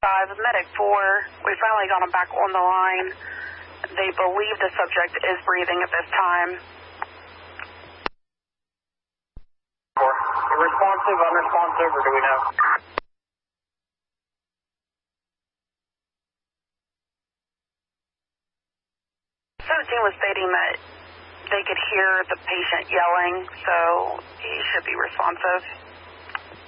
Medic 4. We finally got him back on the line. They believe the subject is breathing at this time. Responsive, unresponsive, or do we know? 17 was stating that they could hear the patient yelling, so he should be responsive.